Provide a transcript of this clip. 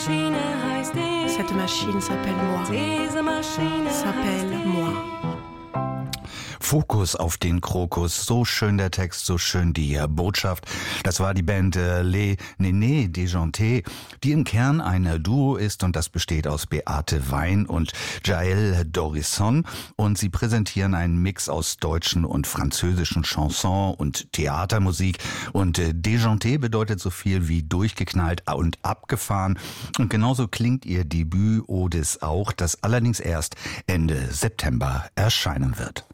Cette machine s'appelle moi. S'appelle moi. Fokus auf den Krokus, so schön der Text, so schön die Botschaft. Das war die Band Les Nénés Déjantés, die im Kern ein Duo ist und das besteht aus Beate Wein und Jaël Dorisson und sie präsentieren einen Mix aus deutschen und französischen Chanson und Theatermusik und Déjanté bedeutet so viel wie durchgeknallt und abgefahren und genauso klingt ihr Debüt Odis auch, das allerdings erst Ende September erscheinen wird.